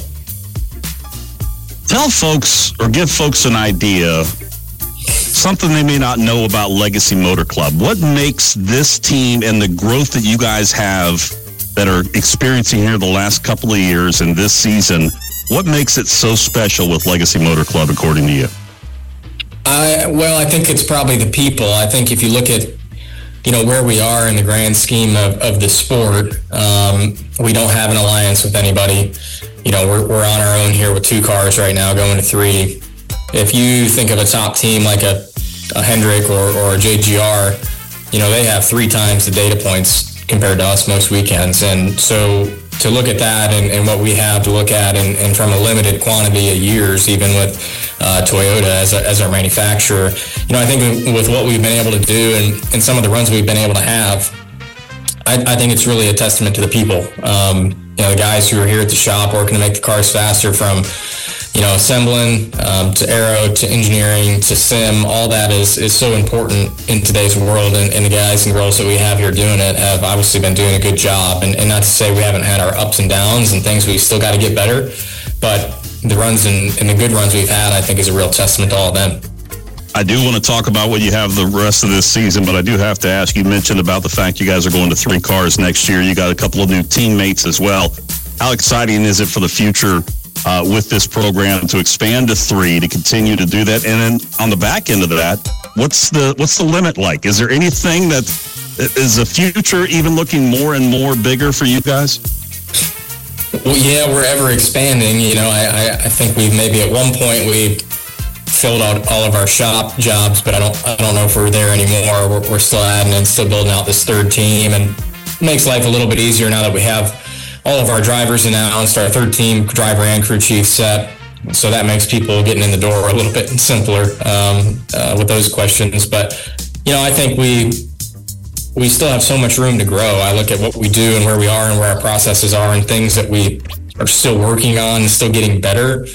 Tell folks or give folks an idea, something they may not know about Legacy Motor Club. What makes this team and the growth that you guys have that are experiencing here the last couple of years and this season, what makes it so special with Legacy Motor Club, according to you? I, well, I think it's probably the people. I think if you look at, you know, where we are in the grand scheme of, of the sport, um, we don't have an alliance with anybody. You know, we're, we're on our own here with two cars right now, going to three. If you think of a top team like a, a Hendrick or, or a J G R, you know, they have three times the data points compared to us most weekends. And so to look at that and, and what we have to look at, and, and from a limited quantity of years, even with uh, Toyota as, a, as our manufacturer, you know, I think with what we've been able to do and, and some of the runs we've been able to have, I, I think it's really a testament to the people. Um, you know, the guys who are here at the shop working to make the cars faster, from, you know, assembling um, to aero to engineering to sim. All that is, is so important in today's world, and, and the guys and girls that we have here doing it have obviously been doing a good job. And, and not to say we haven't had our ups and downs and things we still got to get better, but the runs and, and the good runs we've had, I think, is a real testament to all of them. I do want to talk about what you have the rest of this season, but I do have to ask, you mentioned about the fact you guys are going to three cars next year. You got a couple of new teammates as well. How exciting is it for the future uh, with this program to expand to three, to continue to do that? And then on the back end of that, what's the what's the limit like? Is there anything that is the future even looking more and more bigger for you guys? Well, yeah, we're ever expanding. You know, I, I, I think we maybe at one point we filled out all of our shop jobs, but I don't I don't know if we're there anymore. We're, we're still adding and still building out this third team, and it makes life a little bit easier now that we have all of our drivers announced, our third team driver and crew chief set. So that makes people getting in the door a little bit simpler um, uh, with those questions. But, you know, I think we we still have so much room to grow. I look at what we do and where we are and where our processes are and things that we are still working on and still getting better.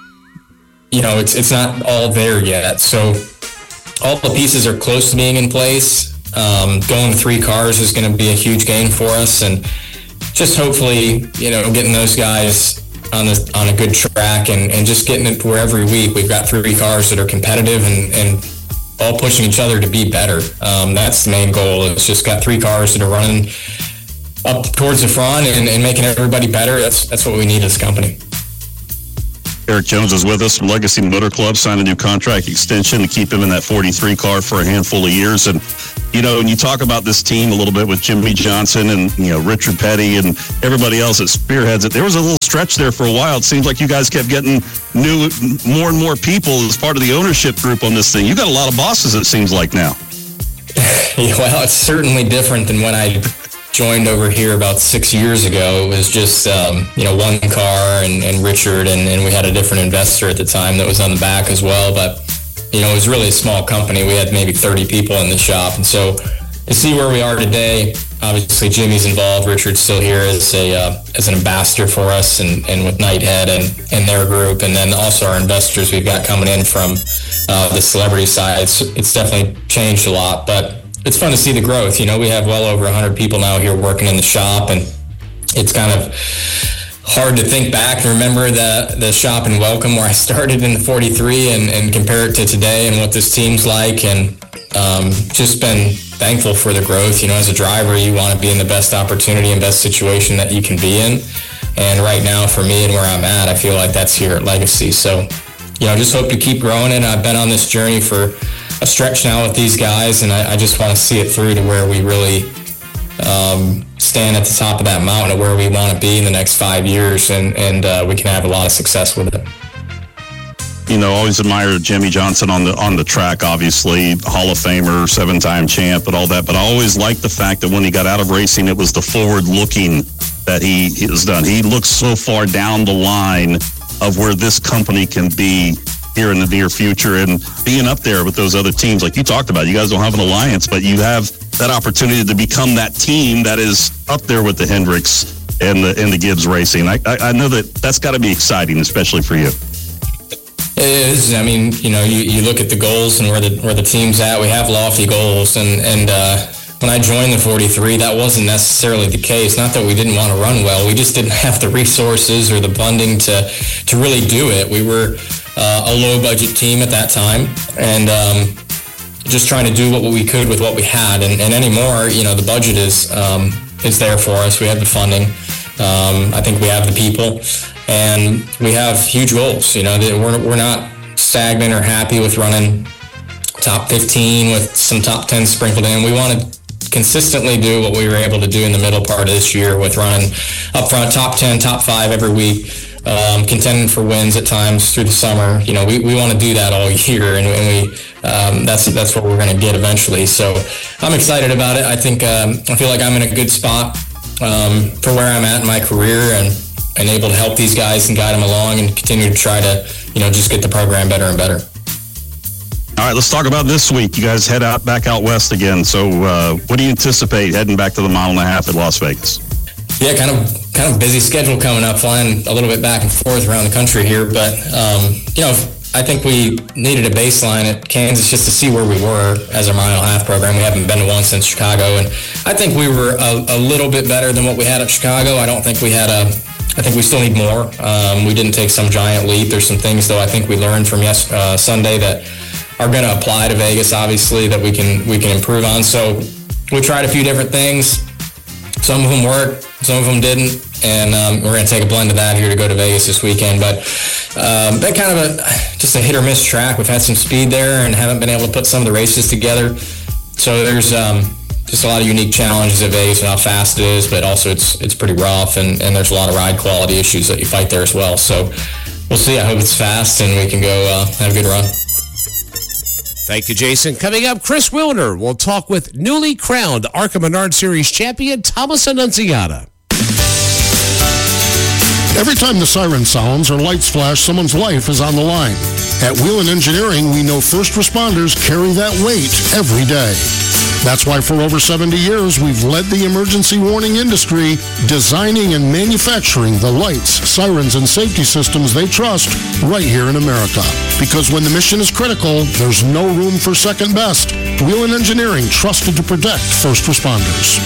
You know, it's it's not all there yet. So all the pieces are close to being in place. Um, going to three cars is going to be a huge gain for us, and just hopefully, you know, getting those guys on the, on a good track and, and just getting it where every week we've got three cars that are competitive and, and all pushing each other to be better. Um, that's the main goal. It's just got three cars that are running up towards the front and, and making everybody better. That's that's what we need as a company. Eric Jones is with us from Legacy Motor Club, signed a new contract extension to keep him in that forty-three car for a handful of years. And, you know, when you talk about this team a little bit with Jimmy Johnson and, you know, Richard Petty and everybody else that spearheads it, there was a little stretch there for a while. It seems like you guys kept getting new, more and more people as part of the ownership group on this thing. You got a lot of bosses, it seems like now. Yeah, well, it's certainly different than when I joined over here about six years ago. It was just, um, you know, one car and, and Richard, and, and we had a different investor at the time that was on the back as well. But, you know, it was really a small company. We had maybe thirty people in the shop. And so to see where we are today, obviously Jimmy's involved. Richard's still here as a uh, as an ambassador for us and, and with Nighthead and, and their group. And then also our investors we've got coming in from uh, the celebrity side. It's, it's definitely changed a lot, but it's fun to see the growth. You know, we have well over one hundred people now here working in the shop, and it's kind of hard to think back and remember the the shop in Welcome where I started in the forty-three and, and compare it to today and what this team's like, and um, just been thankful for the growth. You know, as a driver, you want to be in the best opportunity and best situation that you can be in. And right now, for me and where I'm at, I feel like that's here at Legacy. So, you know, just hope to keep growing it. I've been on this journey for a stretch now with these guys, and I, I just want to see it through to where we really um, stand at the top of that mountain of where we want to be in the next five years, and, and uh, we can have a lot of success with it. You know, always admire Jimmy Johnson on the on the track, obviously, Hall of Famer, seven-time champ and all that, but I always liked the fact that when he got out of racing, it was the forward-looking that he, he has done. He looks so far down the line of where this company can be here in the near future, and being up there with those other teams like you talked about. You guys don't have an alliance, but you have that opportunity to become that team that is up there with the Hendricks and the and the Gibbs Racing. I, I, I know that that's got to be exciting, especially for you. It is. I mean, you know, you, you look at the goals and where the where the team's at. We have lofty goals, and and uh, when I joined the forty-three, that wasn't necessarily the case. Not that we didn't want to run well, we just didn't have the resources or the funding to to really do it. We were Uh, a low-budget team at that time, and um, just trying to do what we could with what we had. And, and anymore, you know, the budget is um, is there for us. We have the funding. Um, I think we have the people, and we have huge goals. You know, we're we're not stagnant or happy with running top fifteen with some top ten sprinkled in. We want to consistently do what we were able to do in the middle part of this year with running up front, top ten, top five every week. um, contending for wins at times through the summer. You know, we, we want to do that all year, and, and we um, that's that's what we're going to get eventually. So I'm excited about it. I think um, I feel like I'm in a good spot um, for where I'm at in my career, and, and able to help these guys and guide them along and continue to try to, you know, just get the program better and better. All right, let's talk about this week. You guys head out back out west again. So uh, what do you anticipate heading back to the mile and a half at Las Vegas? Yeah, kind of kind of busy schedule coming up, flying a little bit back and forth around the country here. But, um, you know, I think we needed a baseline at Kansas just to see where we were as our mile and a half program. We haven't been to one since Chicago. And I think we were a, a little bit better than what we had at Chicago. I don't think we had a, I think we still need more. Um, we didn't take some giant leap. There's some things, though, I think we learned from yes, uh, Sunday that are going to apply to Vegas, obviously, that we can we can improve on. So we tried a few different things. Some of them worked, some of them didn't, and um, we're going to take a blend of that here to go to Vegas this weekend. But um, been kind of a just a hit or miss track. We've had some speed there and haven't been able to put some of the races together. So there's um, just a lot of unique challenges at Vegas and how fast it is, but also it's it's pretty rough, and, and there's a lot of ride quality issues that you fight there as well. So we'll see. I hope it's fast and we can go uh, have a good run. Thank you, Jason. Coming up, Chris Wilner will talk with newly crowned ARCA Menard Series champion Thomas Annunziata. Every time the siren sounds or lights flash, someone's life is on the line. At Whelen Engineering, we know first responders carry that weight every day. That's why for over seventy years, we've led the emergency warning industry, designing and manufacturing the lights, sirens, and safety systems they trust right here in America. Because when the mission is critical, there's no room for second best. Whelen Engineering, trusted to protect first responders.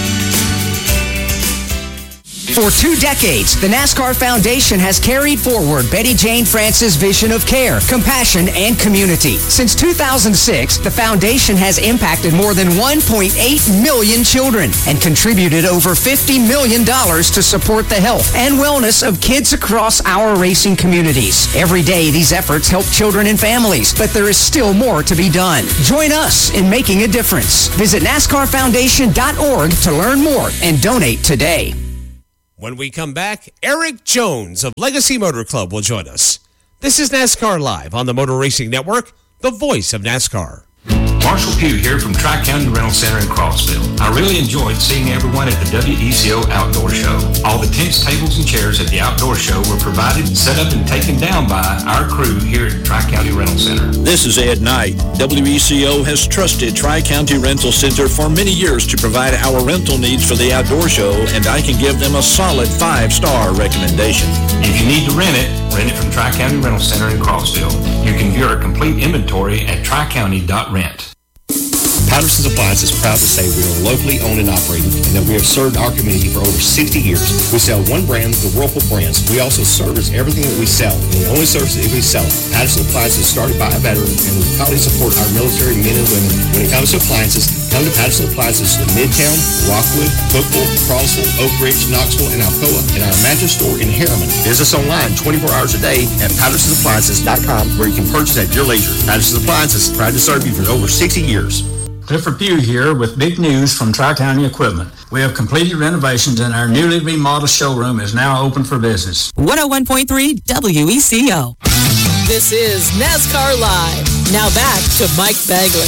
For two decades, the NASCAR Foundation has carried forward Betty Jane France's vision of care, compassion, and community. Since two thousand six, the foundation has impacted more than one point eight million children and contributed over fifty million dollars to support the health and wellness of kids across our racing communities. Every day, these efforts help children and families, but there is still more to be done. Join us in making a difference. Visit NASCAR Foundation dot org to learn more and donate today. When we come back, Eric Jones of Legacy Motor Club will join us. This is NASCAR Live on the Motor Racing Network, the voice of NASCAR. Marshall Pugh here from Tri-County Rental Center in Crossville. I really enjoyed seeing everyone at the W E C O Outdoor Show. All the tents, tables, and chairs at the outdoor show were provided, set up, and taken down by our crew here at Tri-County Rental Center. This is Ed Knight. W E C O has trusted Tri-County Rental Center for many years to provide our rental needs for the outdoor show, and I can give them a solid five-star recommendation. If you need to rent it, rent it from Tri-County Rental Center in Crossville. You can view our complete inventory at tri county dot rent. Patterson's Appliance is proud to say we are locally owned and operated and that we have served our community for over sixty years. We sell one brand, the Whirlpool brands. We also service everything that we sell, and we only service it if we sell it. Patterson's Appliances is started by a veteran, and we proudly support our military men and women. When it comes to appliances, come to Patterson's Appliances in Midtown, Rockwood, Cookville, Crossville, Oak Ridge, Knoxville, and Alcoa, and our mattress store in Harriman. Visit us online twenty-four hours a day at Pattersons Appliances dot com, where you can purchase at your leisure. Patterson's Appliances, proud to serve you for over sixty years. Clifford Pugh here with big news from Tri-County Equipment. We have completed renovations and our newly remodeled showroom is now open for business. one oh one point three W E C O. This is NASCAR Live. Now back to Mike Bagley.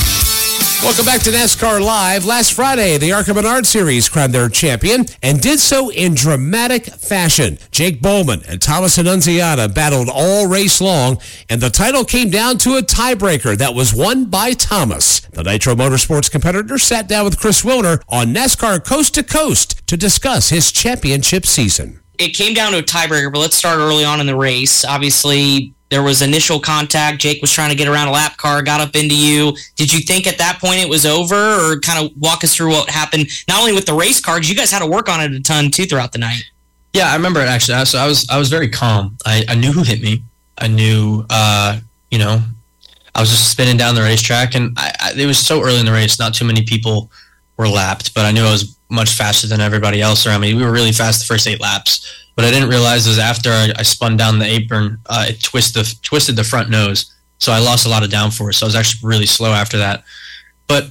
Welcome back to NASCAR Live. Last Friday, the ARCA Menard Series crowned their champion and did so in dramatic fashion. Jake Bowman and Thomas Annunziata battled all race long, and the title came down to a tiebreaker that was won by Thomas. The Nitro Motorsports competitor sat down with Chris Wilner on NASCAR Coast to Coast to discuss his championship season. It came down to a tiebreaker, but let's start early on in the race. Obviously, there was initial contact. Jake was trying to get around a lap car, got up into you. Did you think at that point it was over, or kind of walk us through what happened, not only with the race cars, you guys had to work on it a ton, too, throughout the night? Yeah, I remember it, actually. So I was I was very calm. I, I knew who hit me. I knew, uh, you know, I was just spinning down the racetrack, and I, I, it was so early in the race, not too many people were lapped, but I knew I was much faster than everybody else around me. We were really fast the first eight laps. What I didn't realize is after I, I spun down the apron, uh, it twisted the, twisted the front nose. So I lost a lot of downforce. So I was actually really slow after that. But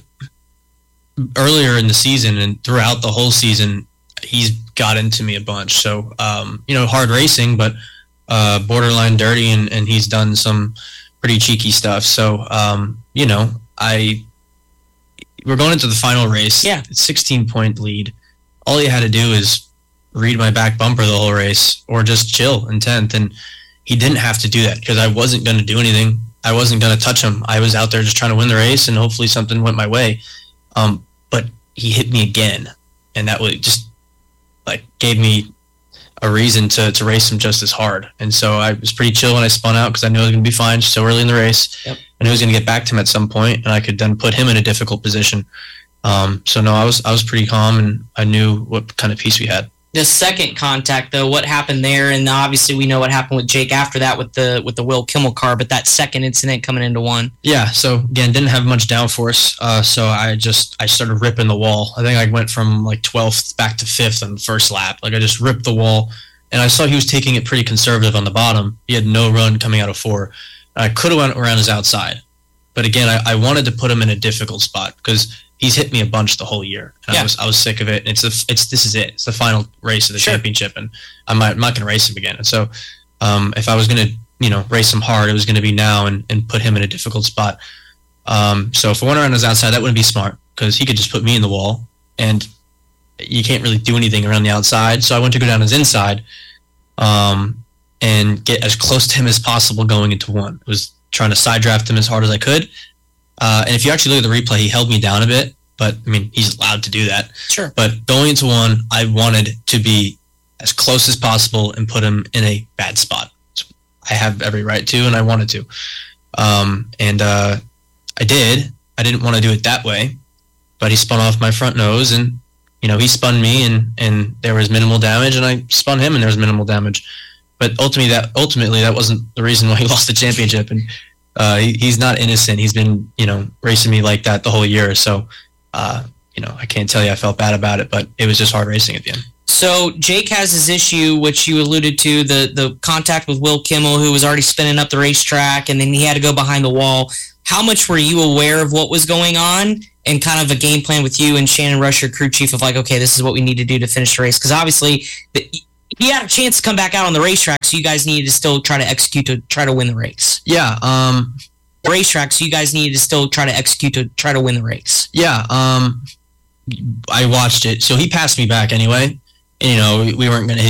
earlier in the season and throughout the whole season, he's got into me a bunch. So, um, you know, hard racing, but uh, borderline dirty, and, and he's done some pretty cheeky stuff. So, um, you know, I we're going into the final race. Yeah. It's sixteen-point lead. All you had to do is read my back bumper the whole race or just chill in tenth, and he didn't have to do that because I wasn't going to do anything. I wasn't going to touch him. I was out there just trying to win the race, and hopefully something went my way. Um, but he hit me again, and that was just like gave me a reason to, to race him just as hard. And so I was pretty chill when I spun out because I knew I was going to be fine so early in the race. Yep. And I was going to get back to him at some point, and I could then put him in a difficult position. Um, so no, I was I was pretty calm, and I knew what kind of piece we had. The second contact, though, what happened there? And obviously we know what happened with Jake after that with the with the Will Kimmel car, but that second incident coming into one. Yeah, so again, didn't have much downforce, uh, so I just I started ripping the wall. I think I went from like twelfth back to fifth on the first lap. Like I just ripped the wall, and I saw he was taking it pretty conservative on the bottom. He had no run coming out of four. I could have went around his outside, but again, I, I wanted to put him in a difficult spot because he's hit me a bunch the whole year, and yeah. I was I was sick of it. It's a, it's this is it. It's the final race of the sure. championship, and I'm not, I'm not going to race him again. And so, um, if I was going to you know race him hard, it was going to be now and, and put him in a difficult spot. Um, so if I went around his outside, that wouldn't be smart because he could just put me in the wall, and you can't really do anything around the outside. So I went to go down his inside, um, and get as close to him as possible going into one. I was trying to side draft him as hard as I could. Uh, and if you actually look at the replay, he held me down a bit, but I mean, he's allowed to do that. Sure. But going into one, I wanted to be as close as possible and put him in a bad spot. So I have every right to, and I wanted to. Um, and uh, I did. I didn't want to do it that way, but he spun off my front nose, and you know, he spun me, and, and there was minimal damage, and I spun him, and there was minimal damage. But ultimately, that ultimately that wasn't the reason why he lost the championship. And Uh, he, he's not innocent. He's been, you know, racing me like that the whole year. So, uh, you know, I can't tell you I felt bad about it, but it was just hard racing at the end. So Jake has his issue, which you alluded to, the the contact with Will Kimmel, who was already spinning up the racetrack, and then he had to go behind the wall. How much were you aware of what was going on and kind of a game plan with you and Shannon Rush, your crew chief, of like, okay, this is what we need to do to finish the race? Because obviously the, he had a chance to come back out on the racetrack, so you guys needed to still try to execute to try to win the race. Yeah. Um, racetrack, so you guys needed to still try to execute to try to win the race. Yeah. Um, I watched it. So he passed me back anyway. And, you know, we, we weren't going to hit